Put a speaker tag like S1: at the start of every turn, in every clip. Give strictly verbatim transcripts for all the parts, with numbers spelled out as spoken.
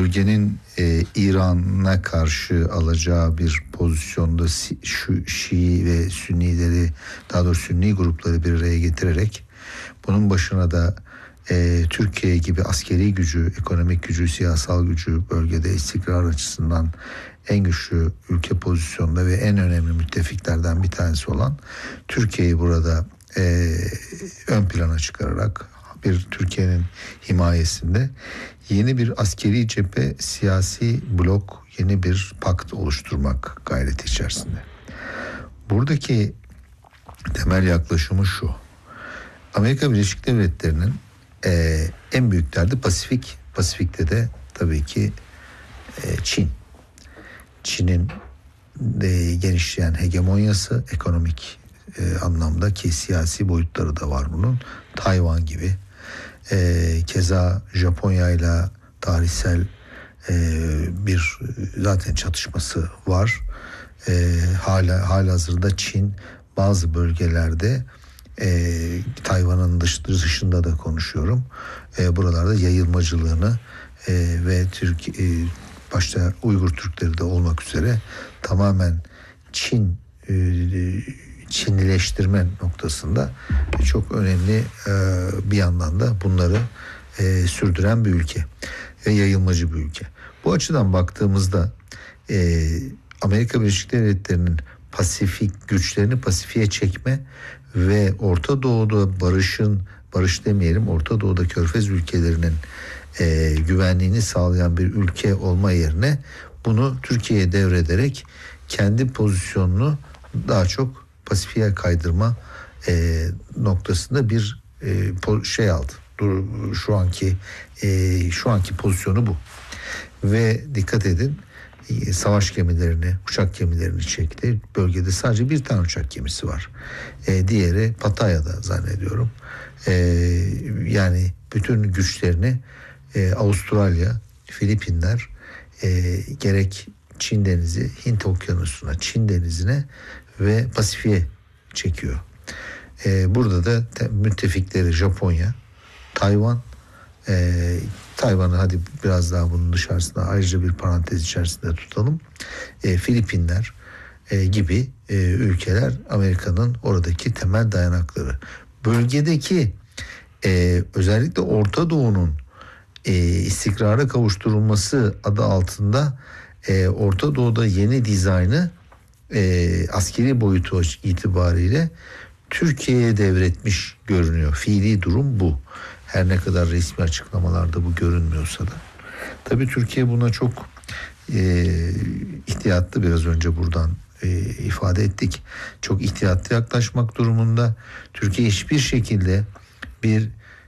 S1: bölgenin e, İran'a karşı alacağı bir pozisyonda şu Şii ve Sünnileri, daha doğrusu Sünni grupları bir araya getirerek bunun başına da e, Türkiye gibi askeri gücü, ekonomik gücü, siyasal gücü, bölgede istikrar açısından en güçlü ülke pozisyonda ve en önemli müttefiklerden bir tanesi olan Türkiye'yi burada e, ön plana çıkararak bir Türkiye'nin himayesinde yeni bir askeri cephe, siyasi blok, yeni bir pakt oluşturmak gayreti içerisinde. Buradaki temel yaklaşımı şu: Amerika Birleşik Devletleri'nin e, en büyük derdi Pasifik. Pasifik'te de tabii ki e, Çin. Çin'in e, genişleyen hegemonyası, ekonomik e, anlamda ki siyasi boyutları da var bunun. Tayvan gibi. E, keza Japonya ile tarihsel e, bir zaten çatışması var. E, hala halihazırda Çin bazı bölgelerde, e, Tayvan'ın dış, dışında da konuşuyorum, e, buralarda yayılmacılığını e, ve Türk e, başta Uygur Türkleri de olmak üzere tamamen Çin e, Çinlileştirme noktasında çok önemli e, bir yandan da bunları e, sürdüren bir ülke ve yayılmacı bir ülke. Bu açıdan baktığımızda e, Amerika Birleşik Devletleri'nin Pasifik güçlerini Pasifik'e çekme ve Orta Doğu'da barışın, barış demeyelim, Orta Doğu'da Körfez ülkelerinin e, güvenliğini sağlayan bir ülke olma yerine bunu Türkiye'ye devrederek kendi pozisyonunu daha çok Pasifik'e kaydırma e, noktasında bir e, po- şey aldı. Dur, şu anki e, şu anki pozisyonu bu. Ve dikkat edin, e, savaş gemilerini, uçak gemilerini çekti. Bölgede sadece bir tane uçak gemisi var. E, diğeri Pattaya'da zannediyorum. E, yani bütün güçlerini e, Avustralya, Filipinler, e, gerek Çin Denizi, Hint Okyanusu'na, Çin Denizi'ne ve Pasifik'e çekiyor. Ee, burada da te- müttefikleri Japonya, Tayvan, e, Tayvan'ı hadi biraz daha bunun dışarısında ayrıca bir parantez içerisinde tutalım. E, Filipinler e, gibi e, ülkeler Amerika'nın oradaki temel dayanakları. Bölgedeki e, özellikle Orta Doğu'nun e, istikrara kavuşturulması adı altında e, Orta Doğu'da yeni dizaynı E, askeri boyutu itibariyle Türkiye'ye devretmiş görünüyor. Fiili durum bu. Her ne kadar resmi açıklamalarda bu görünmüyorsa da. Tabii Türkiye buna çok e, ihtiyatlı, biraz önce buradan e, ifade ettik. Çok ihtiyatlı yaklaşmak durumunda. Türkiye hiçbir şekilde bir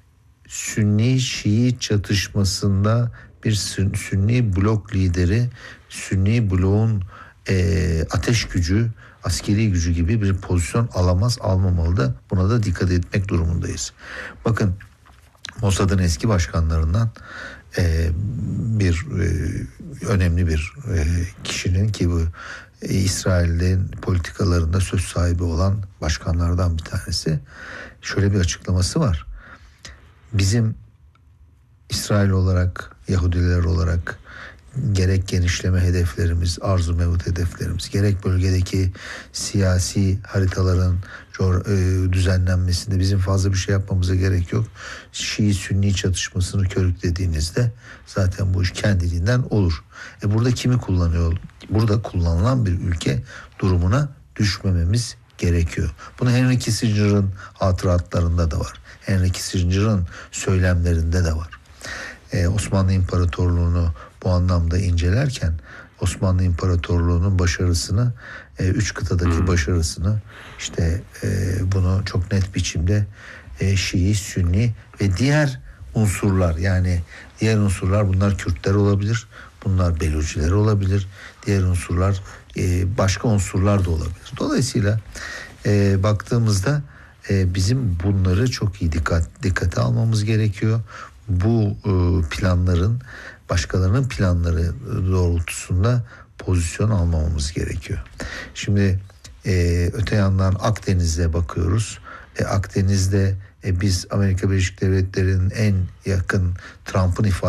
S1: Sünni-Şii çatışmasında bir Sünni blok lideri, Sünni bloğun E, ateş gücü, askeri gücü gibi bir pozisyon alamaz, almamalı da, buna da dikkat etmek durumundayız. Bakın, Mossad'ın eski başkanlarından e, bir e, önemli bir e, kişinin ki bu e, İsrail'in politikalarında söz sahibi olan başkanlardan bir tanesi, şöyle bir açıklaması var. Bizim İsrail olarak, Yahudiler olarak gerek genişleme hedeflerimiz, arzu mevcut hedeflerimiz, gerek bölgedeki siyasi haritaların düzenlenmesinde bizim fazla bir şey yapmamıza gerek yok. Şii-Sünni çatışmasını körüklediğinizde zaten bu iş kendiliğinden olur. E burada kimi kullanıyor? Burada kullanılan bir ülke durumuna düşmememiz gerekiyor. Bunu Henry Kissinger'ın hatıratlarında da var. Henry Kissinger'ın söylemlerinde de var. Ee, Osmanlı İmparatorluğu'nu bu anlamda incelerken Osmanlı İmparatorluğu'nun başarısını, e, üç kıtadaki hmm. başarısını, işte e, bunu çok net biçimde e, Şii, Sünni ve diğer unsurlar, yani diğer unsurlar, bunlar Kürtler olabilir, bunlar Beluciler olabilir, diğer unsurlar e, başka unsurlar da olabilir. Dolayısıyla e, baktığımızda e, bizim bunları çok iyi dikkat dikkate almamız gerekiyor. Bu e, planların, başkalarının planları doğrultusunda pozisyon almamamız gerekiyor. Şimdi e, öte yandan Akdeniz'e bakıyoruz. E, Akdeniz'de e, biz Amerika Birleşik Devletleri'nin en yakın, Trump'ın ifade